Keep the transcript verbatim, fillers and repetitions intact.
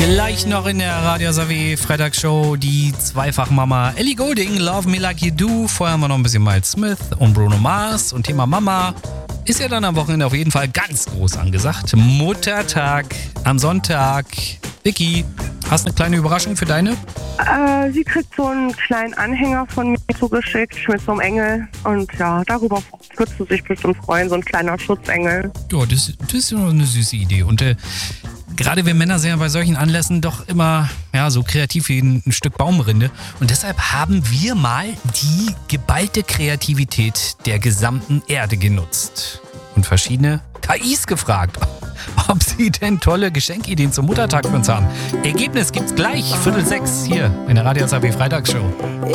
Gleich noch in der Radio Savi Freitagsshow die Zweifachmama Ellie Goulding, Love Me Like You Do. Vorher haben wir noch ein bisschen Miles Smith und Bruno Mars. Und Thema Mama ist ja dann am Wochenende auf jeden Fall ganz groß angesagt. Muttertag am Sonntag. Vicky, hast du eine kleine Überraschung für deine? Äh, sie kriegt so einen kleinen Anhänger von mir zugeschickt mit so einem Engel. Und ja, darüber wird sie sich bestimmt freuen, so ein kleiner Schutzengel. Ja, das, das ist ja eine süße Idee. Und äh, gerade wir Männer sind ja bei solchen Anlässen doch immer ja, so kreativ wie ein, ein Stück Baumrinde. Und deshalb haben wir mal die geballte Kreativität der gesamten Erde genutzt. Und verschiedene K Is gefragt, ob sie denn tolle Geschenkideen zum Muttertag für uns haben. Ergebnis gibt's gleich, Viertel sechs hier in der Radio S A B Freitagsshow.